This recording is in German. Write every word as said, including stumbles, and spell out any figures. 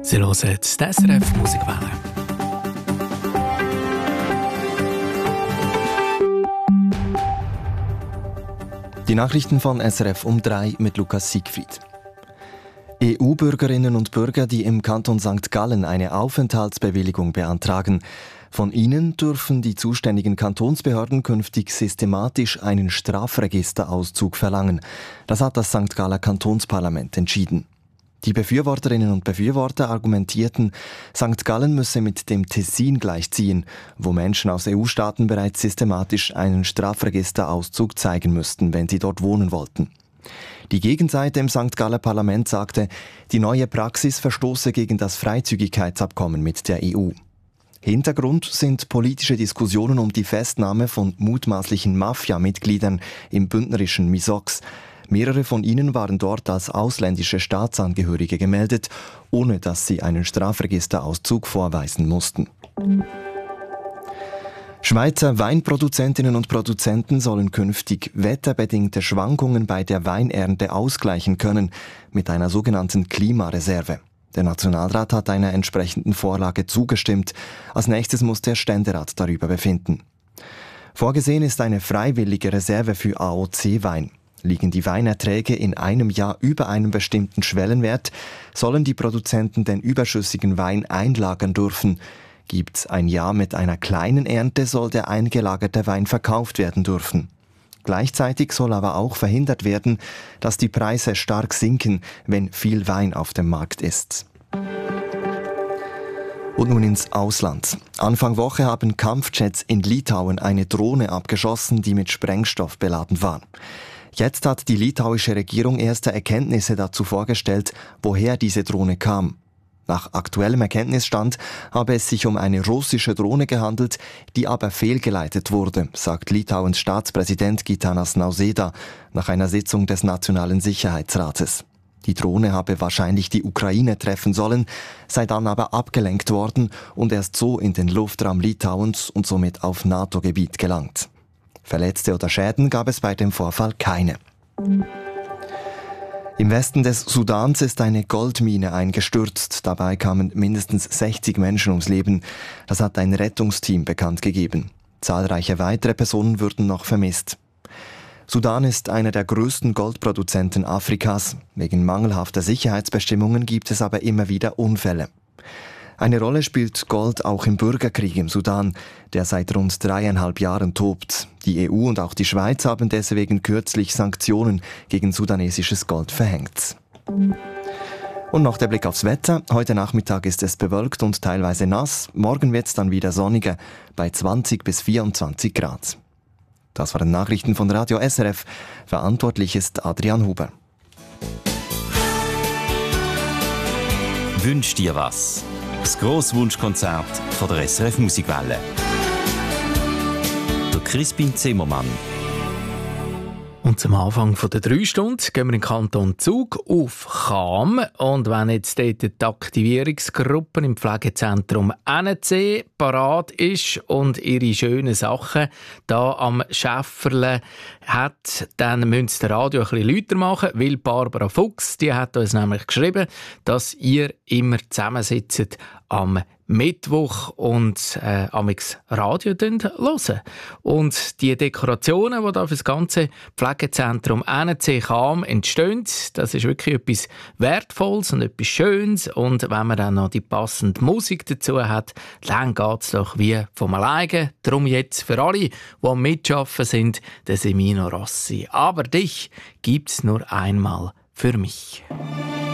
Sie hören die S R F Musikwelle. Die Nachrichten von S R F um drei mit Lukas Siegfried. E U-Bürgerinnen und Bürger, die im Kanton Sankt Gallen eine Aufenthaltsbewilligung beantragen. Von ihnen dürfen die zuständigen Kantonsbehörden künftig systematisch einen Strafregisterauszug verlangen. Das hat das Sankt Galler Kantonsparlament entschieden. Die Befürworterinnen und Befürworter argumentierten, Sankt Gallen müsse mit dem Tessin gleichziehen, wo Menschen aus E U-Staaten bereits systematisch einen Strafregisterauszug zeigen müssten, wenn sie dort wohnen wollten. Die Gegenseite im Sankt Galler Parlament sagte, die neue Praxis verstoße gegen das Freizügigkeitsabkommen mit der E U. Hintergrund sind politische Diskussionen um die Festnahme von mutmaßlichen Mafia-Mitgliedern im bündnerischen Misox. Mehrere von ihnen waren dort als ausländische Staatsangehörige gemeldet, ohne dass sie einen Strafregisterauszug vorweisen mussten. Schweizer Weinproduzentinnen und Produzenten sollen künftig wetterbedingte Schwankungen bei der Weinernte ausgleichen können, mit einer sogenannten Klimareserve. Der Nationalrat hat einer entsprechenden Vorlage zugestimmt. Als nächstes muss der Ständerat darüber befinden. Vorgesehen ist eine freiwillige Reserve für A O C-Wein. Liegen die Weinerträge in einem Jahr über einem bestimmten Schwellenwert, sollen die Produzenten den überschüssigen Wein einlagern dürfen. Gibt's ein Jahr mit einer kleinen Ernte, soll der eingelagerte Wein verkauft werden dürfen. Gleichzeitig soll aber auch verhindert werden, dass die Preise stark sinken, wenn viel Wein auf dem Markt ist. Und nun ins Ausland. Anfang Woche haben Kampfjets in Litauen eine Drohne abgeschossen, die mit Sprengstoff beladen war. Jetzt hat die litauische Regierung erste Erkenntnisse dazu vorgestellt, woher diese Drohne kam. Nach aktuellem Erkenntnisstand habe es sich um eine russische Drohne gehandelt, die aber fehlgeleitet wurde, sagt Litauens Staatspräsident Gitanas Nausėda nach einer Sitzung des Nationalen Sicherheitsrates. Die Drohne habe wahrscheinlich die Ukraine treffen sollen, sei dann aber abgelenkt worden und erst so in den Luftraum Litauens und somit auf NATO-Gebiet gelangt. Verletzte oder Schäden gab es bei dem Vorfall keine. Im Westen des Sudans ist eine Goldmine eingestürzt. Dabei kamen mindestens sechzig Menschen ums Leben. Das hat ein Rettungsteam bekannt gegeben. Zahlreiche weitere Personen würden noch vermisst. Sudan ist einer der größten Goldproduzenten Afrikas. Wegen mangelhafter Sicherheitsbestimmungen gibt es aber immer wieder Unfälle. Eine Rolle spielt Gold auch im Bürgerkrieg im Sudan, der seit rund dreieinhalb Jahren tobt. Die E U und auch die Schweiz haben deswegen kürzlich Sanktionen gegen sudanesisches Gold verhängt. Und noch der Blick aufs Wetter. Heute Nachmittag ist es bewölkt und teilweise nass. Morgen wird es dann wieder sonniger, bei zwanzig bis vierundzwanzig Grad. Das waren Nachrichten von Radio S R F. Verantwortlich ist Adrian Huber. Wünsch dir was? Das Grosswunschkonzert von der S R F Musikwelle. Der Crispin Zimmermann. Und zum Anfang der drei Stunden gehen wir in den Kanton Zug auf Cham. Und wenn jetzt dort die Aktivierungsgruppe im Pflegezentrum N C parat ist und ihre schönen Sachen da am Schäfferle hat, dann müsst ihr das Radio ein bisschen lauter machen, weil Barbara Fuchs, die hat uns nämlich geschrieben, dass ihr immer zusammensitzt am Mittwoch und äh, amix Radio hören. Und die Dekorationen, die da für das ganze Pflegezentrum N C Cham entstehen, das ist wirklich etwas Wertvolles und etwas Schönes. Und wenn man dann noch die passende Musik dazu hat, dann geht es doch wie vom alleine. Darum jetzt für alle, die am Mitschaffen sind, der Semino Rossi. Aber dich gibt es nur einmal für mich.